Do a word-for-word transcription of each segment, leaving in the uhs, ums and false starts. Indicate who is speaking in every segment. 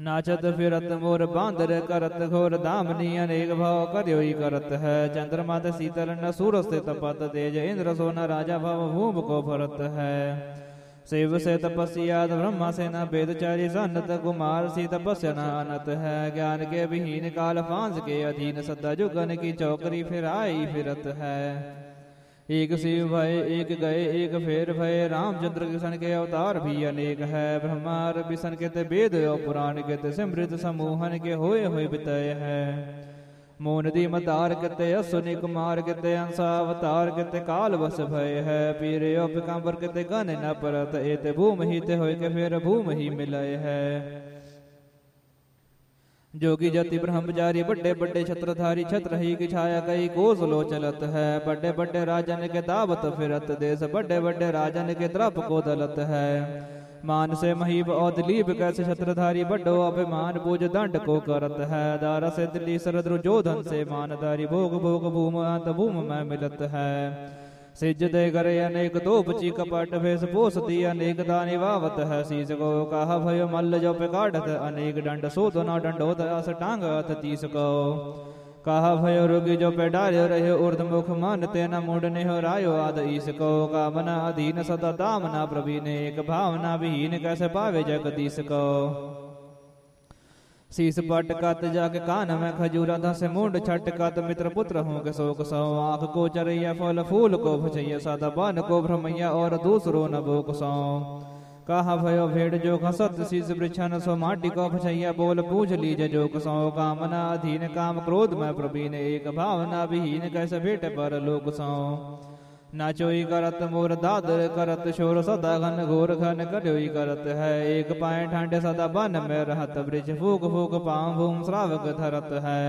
Speaker 1: नाचत फिरत मोर बांदर करत घोर दामनी अनेक भाव करयोई करत है। चंद्रमा ते शीतल न सूरज से तपत तेज इंद्र सोना राजा भव भूम को भरत है। शिव से तपस्या ब्रह्मा से न वेदचारी सन्नत कुमार सी तपस्या न अनत है। ज्ञान के विहीन काल फांस के अधीन सदा जुगन की चौकरी फिराई फिरत है। एक शिव भय एक गए एक फेर भय रामचंद्र किशन के अवतार भी अनेक है। ब्रह्मार विष्णु के ते वेद और पुराण के ते समृद्ध समूहन के होए हुए बितय है। मोनदी मदार के अश्विनी कुमार के अंसा अवतार के काल बस भय है। पीर पिकाम्बर के गन न परत एते भूम ही ते होय के फिर भूम ही मिलय है। जोगी जति ब्रह्मचारी बड़े बड़े छत्रधारी छत्र ही की छाया कई कोस लो चलत है। बड़े बड़े राजन के दावत फिरत देश बड़े बड़े राजन के द्रप को दलत है। मान से महीब और दिलीप कैसे छत्रधारी बड़ो अभिमान पूज दंड को करत है। दारा से दिल्ली सरद्रु जोधन से मानदारी भोग भोग भूम अंत भूम में मिलत है। सिज दे करे अनेक तोपची कपट भेष पोसती अनेक दानी वावत है। शीस को कहा भयो मल्ल जो पे काटत अनेक दंड सोत न दंडोत अस टांग अथ तीस को। कहा भयो रोगी जो पे डार्यो रहे ऊर्ध मुख मन तेना मूड नेहो रायो आद ईस को। कामना अधीन सदा दामना प्रवीण एक भावना विहीन कैसे पावे जगदीश को। शीस पट कत जाके कान में खजूरा धस मुंड छट कत मित्र पुत्र हूँ के शोक सौ। आँख को चरैया फल फूल को भचैया सदा बन को भ्रमैया और दूसरो न भोक सौ। कहा भयो भेड़ जो खसत शीस वृक्षन सो माटी को भचैया बोल पूछ लीज जोक सौ। कामना अधीन काम क्रोध में प्रवीण एक भावना विहीन कैसे भेट पर लोक सौ। नाचोई करत मोर दादर करत शोर सदा घन घोर घन करयोई करत है। एक पाए ठांडे सदा बन में रहत वृक्ष फूक फूक पाँव भूम श्रावक धरत है।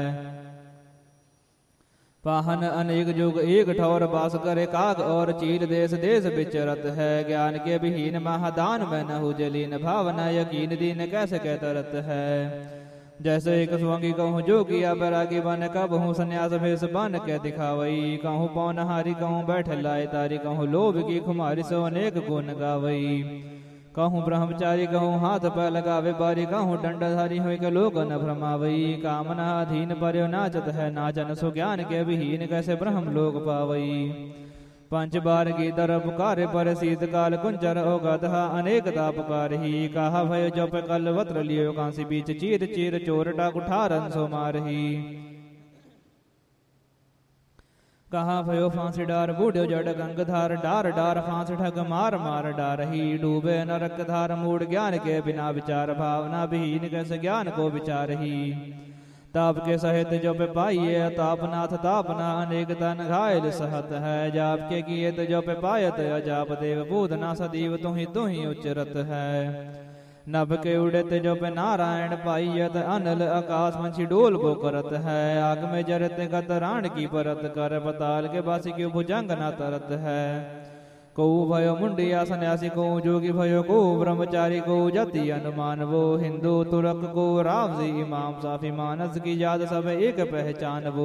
Speaker 1: पाहन अनेक जुग एक ठौर बास करे काग और चील देश देश विचरत है। ज्ञान के विहीन महादान में न हो जलीन भावना यकीन दीन कैसे कह तरत है। जैसे एक स्वांगी कहूँ जोगिया बैरागी बन कब हूँ संन्यास भेष बन के दिखावई। कहूँ पौनहारी कहूँ बैठ लाए तारी कहूँ लोभ की खुमारी सो अनेक गुण गावई। कहूँ ब्रह्मचारी कहूँ हाथ पैर लगावे बारी कहूँ दंडधारी हो के लोग न भ्रमावई। कामना अधीन पर्यो नाचत है नाचन सो ज्ञान के विहीन कैसे ब्रह्म लोग पावई। पंच बार की दर पुकारे पर शीतकाल कुंजर ओ गधा अनेक ता पुकार ही। कहा भयो जो पे कल वत्र लियो कांसी बीच चीर चीर चोर डाक उठारन सो मारही। कहा भयो फांसी डार बूढ़ो जड़ गंगधार डार डार फांस ठग मार मार डारही। डूबे नरक धार मूड ज्ञान के बिना विचार भावना विहीन कैसे ज्ञान को विचारही। ताप के सहित जो पे पाइये तापनाथ तापना अनेक तन घायल सहत है। जाप के किए तो जो पे पायत अजाप देव बूधना सदीव तुही तुही उच्चरत है। नभ के उड़त जो पे नारायण पाइयत अनल आकाश मंछी डोल को करत है। आग में जरत गत राण की परत कर बताल के बासी की भुजंग न तरत है। को भयो मुंडिया सन्यासी को जोगी भयो को ब्रह्मचारी को जति अनुमान वो। हिंदू तुरक को राम जी इमाम साफी मानस की याद सब एक पहचान वो।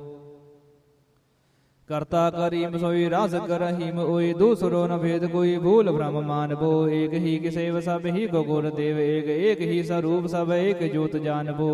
Speaker 1: करता करीम सोई रास करहीम ओई दूसरो न भेद कोई भूल ब्रह्म मान वो। एक ही की सेव सब ही को गुर देव एक एक ही स्वरूप सब एक ज्योत जान वो।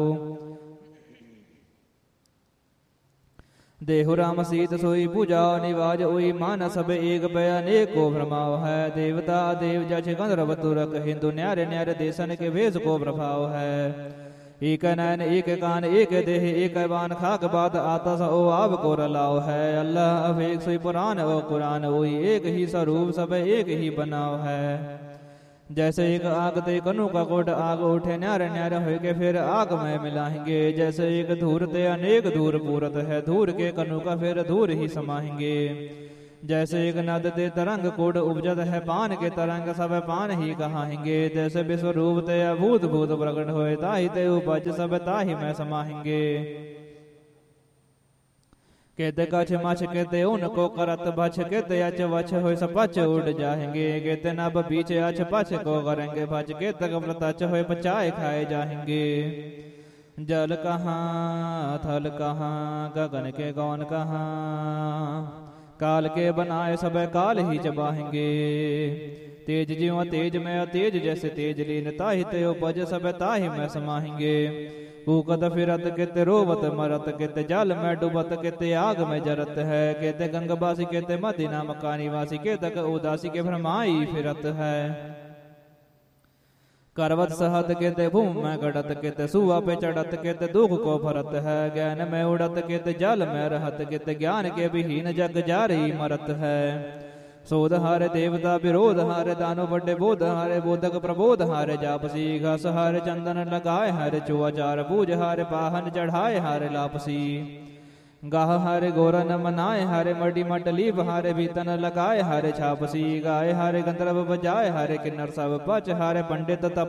Speaker 1: देहु राम सीत सोई पूजा निवाज ओई मान सब एक बयाने को भ्रमाव है। देवता देव जच गंधर्व तुरक हिंदू न्यारे न्यारे देशन के वेश को प्रभाव है। एक नैन एक कान एक देह एक बान खाक बात आता सा ओ आब को रलाव है। अल्लाह अब एक सोई पुराण ओ कुरान ओई एक ही स्वरूप सब एक ही बनाव है। जैसे एक आग ते कनु का कोट आग उठे न्यारे न्यारे हो के फिर आग में मिलाएंगे। जैसे एक धूर ते अनेक धूर पूरत है धूर के कनु का फिर धूर ही समाएंगे। जैसे एक नद ते तरंग कोड उपजत है पान के तरंग सब पान ही कहाएंगे। जैसे विश्व रूप ते अभूत भूत प्रकट होए ताहि ते उपज सब ताहि में समाएंगे। केते कछ मछ केते उनको करत बछ केते अच वछ हो सपच उड़ जाएंगे। केते नब बीच अच पछ को करेंगे भच केते कब्र तच हो पचाए खाए जाएंगे। जल कहाँ थल कहाँ गगन के गौन कहाँ काल के बनाए सब काल ही चबाएंगे। तेज ज्यों तेज मैं तेज जैसे तेज लीन ताहि तय उपज सब ताहि मैं समाहिंगे। कूकत फिरत कित रोवत मरत कित जल में डूबत कित आग में जरत है। केते गंगबासी केते मदीना मकानी वासी केतक उदासी के भ्रमाई फिरत है। करवत सहत केते भूम में गड़त केते सुआ पे चढ़त केते दुख को भरत है। ज्ञान में उड़त केते जल में रहत केते ज्ञान के विहीन जग जारी मरत है। सोध हारे देवता विरोध हारे दानो बड़े बोध हारे बोधक प्रबोध हारे जापसी। घस हारे चंदन लगाए हारे चुआचार पूज हारे पाहन चढ़ाए हारे लापसी। गाह हारे गोरन मनाए हारे मडी मटली हारे भीतन लगाए हारे छापसी। गाय हारे गंधर्व बजाए हारे किन्नर सब पच हारे पंडित तप